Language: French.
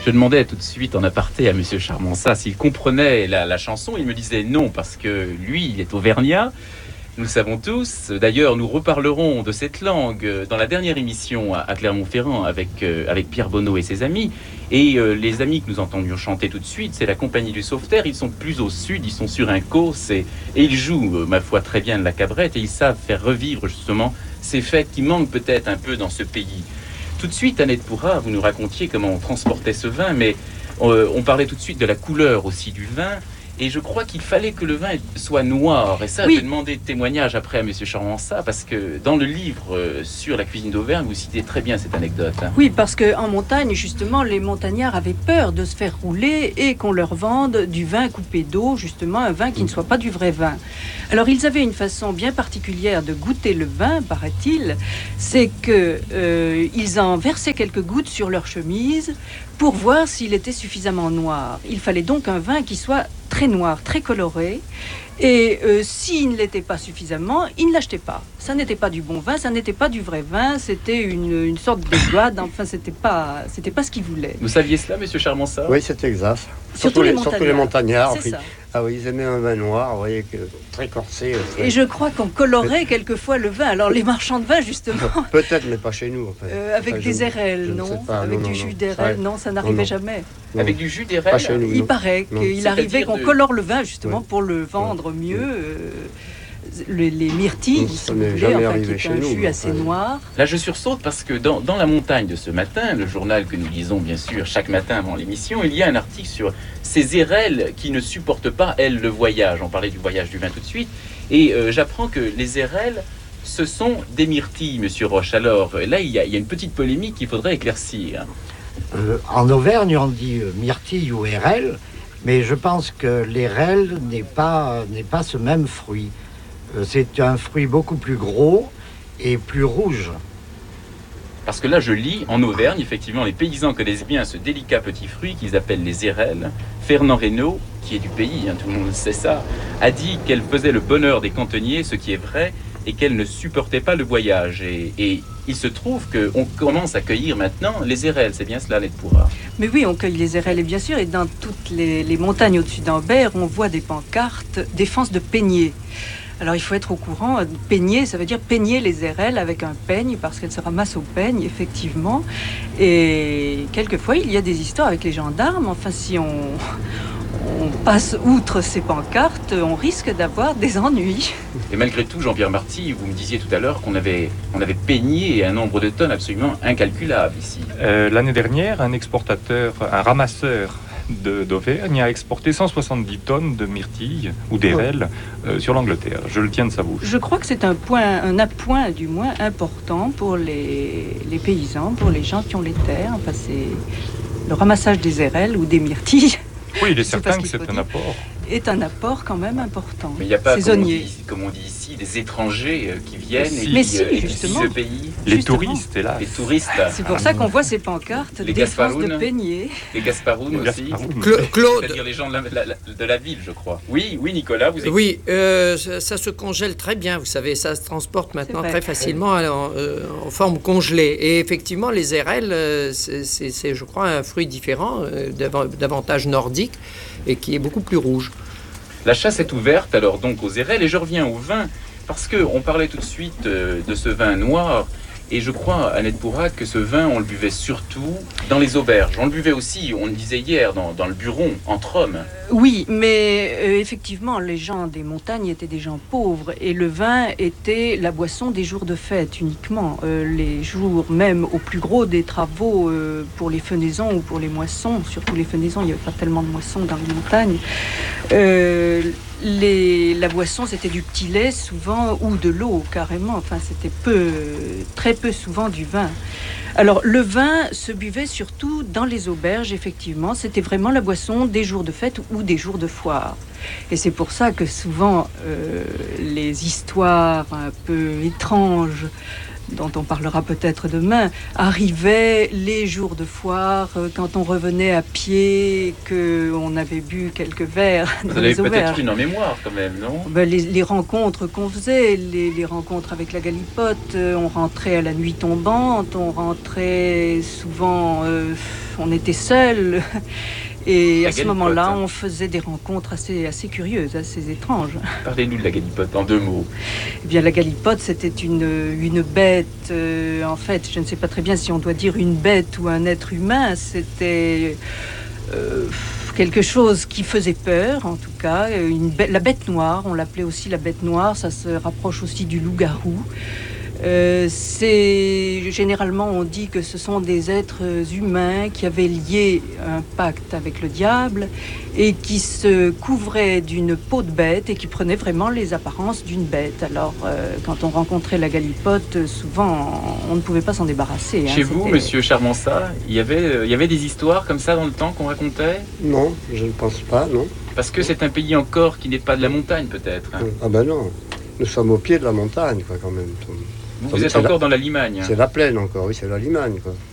Je demandais tout de suite en aparté à Monsieur Charmensat s'il comprenait la chanson. Il me disait non, parce que lui, il est auvergnat. Nous le savons tous. D'ailleurs, nous reparlerons de cette langue dans la dernière émission à Clermont-Ferrand avec Pierre Bonneau et ses amis. Et les amis que nous entendions chanter tout de suite, c'est la Compagnie du Sauveterre. Ils sont plus au sud, ils sont sur un causse et ils jouent, ma foi, très bien de la cabrette. Et ils savent faire revivre justement ces fêtes qui manquent peut-être un peu dans ce pays. Tout de suite, Annette Pourra, vous nous racontiez comment on transportait ce vin, mais on parlait tout de suite de la couleur aussi du vin. Et je crois qu'il fallait que le vin soit noir. Et ça, oui. Je vais demander de témoignage après à M. Charmensat, parce que dans le livre sur la cuisine d'Auvergne, vous citez très bien cette anecdote. Oui, parce qu'en montagne, justement, les montagnards avaient peur de se faire rouler et qu'on leur vende du vin coupé d'eau, justement, un vin qui ne soit pas du vrai vin. Alors, ils avaient une façon bien particulière de goûter le vin, paraît-il, c'est qu'ils en versaient quelques gouttes sur leur chemise pour voir s'il était suffisamment noir. Il fallait donc un vin qui soit très noir, très coloré. Et s'il ne l'était pas suffisamment, ils ne l'achetaient pas. Ça n'était pas du bon vin, ça n'était pas du vrai vin, c'était une sorte d'esguade, enfin c'était pas ce qu'ils voulaient. Vous saviez cela, monsieur Charmensat ? Oui, c'est exact. Surtout les montagnards. C'est ça. Ah oui, ils aimaient un vin noir, vous voyez, très corsé. Et je crois qu'on colorait quelquefois le vin. Alors les marchands de vin, justement... Peut-être, mais pas chez nous. Avec des érelles, non ? Avec du jus d'érelle, non, ça n'arrivait jamais. Non. Avec du jus d'érelle ? Pas chez nous, il paraît qu'il arrivait qu'on colore le vin, justement, pour le vendre mieux. Les myrtilles, si vous voulez, enfin, qui est un jus assez noir. Là, je sursaute parce que dans La Montagne de ce matin, le journal que nous lisons, bien sûr, chaque matin avant l'émission, il y a un article sur ces érelles qui ne supportent pas, elles, le voyage. On parlait du voyage du vin tout de suite. Et j'apprends que les érelles, ce sont des myrtilles, monsieur Roche. Alors, là, il y a une petite polémique qu'il faudrait éclaircir. En Auvergne, on dit myrtille ou érelle, mais je pense que l'érelle n'est pas ce même fruit. C'est un fruit beaucoup plus gros et plus rouge. Parce que là, je lis, en Auvergne, effectivement, les paysans connaissent bien ce délicat petit fruit qu'ils appellent les érelles. Fernand Reynaud, qui est du pays, tout le monde sait ça, a dit qu'elle faisait le bonheur des cantonniers, ce qui est vrai, et qu'elle ne supportait pas le voyage. Et il se trouve qu'on commence à cueillir maintenant les érelles, c'est bien cela, Annette Pourra. Mais oui, on cueille les érelles, et bien sûr, et dans toutes les montagnes au-dessus d'Ambert, on voit des pancartes « Défense de peigner ». Alors il faut être au courant, peigner, ça veut dire peigner les érelles avec un peigne, parce qu'elles se ramassent au peigne, effectivement. Et quelquefois, il y a des histoires avec les gendarmes. Enfin, si on passe outre ces pancartes, on risque d'avoir des ennuis. Et malgré tout, Jean-Pierre Marty, vous me disiez tout à l'heure qu'on avait peigné un nombre de tonnes absolument incalculable ici. L'année dernière, un ramasseur d'Auvergne a exporté 170 tonnes de myrtilles ou d'érelles sur l'Angleterre. Je le tiens de sa bouche. Je crois que c'est un appoint du moins important pour les paysans, pour les gens qui ont les terres. Enfin, c'est le ramassage des érelles ou des myrtilles. Oui, il est certain que c'est un apport. Est un apport quand même important. Mais il n'y a pas, saisonnier. Comme on dit ici, des étrangers qui viennent et qui justement, le pays. Les touristes, hélas. Les touristes. C'est pour ça qu'on voit ces pancartes, les défense de peigner. Les Gasparounes aussi. Claude. C'est-à-dire les gens de la ville, je crois. Oui, Nicolas, vous écoutez. Oui, ça se congèle très bien, vous savez, ça se transporte maintenant très facilement en forme congelée. Et effectivement, les érelles, c'est, je crois, un fruit différent, davantage nordique, et qui est beaucoup plus rouge. La chasse est ouverte alors donc aux érelles, et je reviens au vin, parce qu'on parlait tout de suite de ce vin noir, et je crois, Annette Pourra, que ce vin, on le buvait surtout dans les auberges. On le buvait aussi, on le disait hier, dans le Buron, entre hommes. Oui, mais effectivement, les gens des montagnes étaient des gens pauvres, et le vin était la boisson des jours de fête uniquement. Les jours même au plus gros des travaux pour les fenaisons ou pour les moissons, surtout les fenaisons, il n'y avait pas tellement de moissons dans les montagnes. La boisson, c'était du petit lait souvent, ou de l'eau carrément. Enfin, c'était très peu souvent du vin. Alors, le vin se buvait surtout dans les auberges, effectivement. C'était vraiment la boisson des jours de fête ou des jours de foire. Et c'est pour ça que souvent, les histoires un peu étranges, dont on parlera peut-être demain, arrivaient les jours de foire, quand on revenait à pied, qu'on avait bu quelques verres dans les auberges. Vous avez peut-être une en mémoire quand même, non ? Les rencontres qu'on faisait, les rencontres avec la galipote, on rentrait à la nuit tombante, on rentrait souvent on était seuls. Et La à ce galipote, moment-là, hein. on faisait des rencontres assez curieuses, assez étranges. Parlez-nous de la galipote en 2 mots. Eh bien, la galipote, c'était une bête. En fait, je ne sais pas très bien si on doit dire une bête ou un être humain. C'était quelque chose qui faisait peur, en tout cas. La bête noire, on l'appelait aussi la bête noire. Ça se rapproche aussi du loup-garou. Généralement, on dit que ce sont des êtres humains qui avaient lié un pacte avec le diable et qui se couvraient d'une peau de bête et qui prenaient vraiment les apparences d'une bête. Alors, quand on rencontrait la galipote, souvent, on ne pouvait pas s'en débarrasser. Chez vous, monsieur Charmensat, il y avait des histoires comme ça dans le temps qu'on racontait? Non, je ne pense pas, non. Parce que c'est un pays encore qui n'est pas de la montagne, peut-être, hein. Ah ben non, nous sommes au pied de la montagne, quoi, quand même. Vous êtes encore dans la Limagne, hein. C'est la plaine encore, oui, c'est la Limagne, quoi.